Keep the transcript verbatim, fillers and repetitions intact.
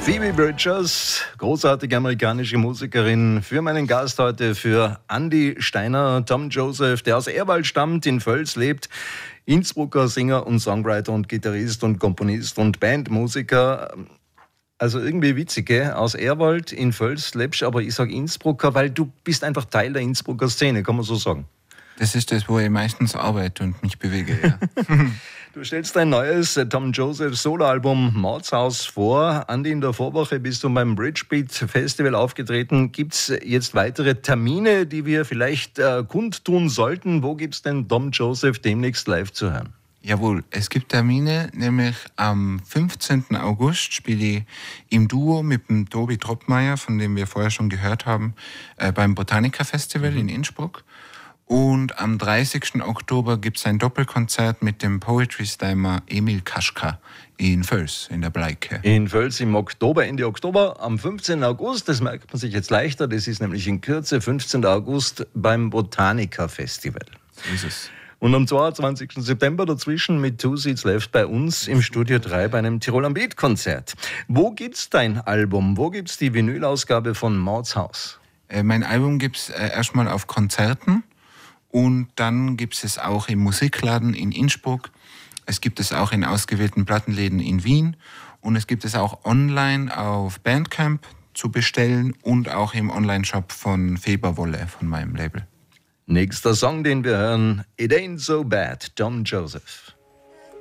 Phoebe Bridgers, großartige amerikanische Musikerin, für meinen Gast heute, für Andi Steiner, Tom Joseph, der aus Ehrwald stammt, in Völs lebt, Innsbrucker Singer und Songwriter und Gitarrist und Komponist und Bandmusiker. Also irgendwie witzig, gell? Aus Ehrwald in Völs lebst, aber ich sage Innsbrucker, weil du bist einfach Teil der Innsbrucker Szene, kann man so sagen. Das ist das, wo ich meistens arbeite und mich bewege, ja. Du stellst dein neues Tom Joseph Soloalbum Mauzhaus vor. Andi, in der Vorwoche bist du beim Bridgebeat Festival aufgetreten. Gibt es jetzt weitere Termine, die wir vielleicht äh, kundtun sollten? Wo gibt es denn Tom Joseph demnächst live zu hören? Jawohl, es gibt Termine, nämlich am fünfzehnten August spiele ich im Duo mit dem Tobi Troppmeier, von dem wir vorher schon gehört haben, äh, beim Botanica Festival mhm. in Innsbruck. Und am dreißigsten Oktober gibt es ein Doppelkonzert mit dem Poetry Slammer Emil Kaschka in Völs, in der Bleike. In Völs im Oktober, Ende Oktober. Am fünfzehnten August, das merkt man sich jetzt leichter, das ist nämlich in Kürze, fünfzehnten August beim Botanica Festival. So ist es. Und am zweiundzwanzigsten September dazwischen mit Two Seats Left bei uns im Studio drei bei einem Tirol am Beat Konzert. Wo gibt's dein Album? Wo gibt's die Vinylausgabe von Mauzhaus? Äh, mein Album gibt's äh, erstmal auf Konzerten. Und dann gibt es es auch im Musikladen in Innsbruck. Es gibt es auch in ausgewählten Plattenläden in Wien. Und es gibt es auch online auf Bandcamp zu bestellen und auch im Online-Shop von Feberwolle, von meinem Label. Nächster Song, den wir hören, It Ain't So Bad, Tom Joseph.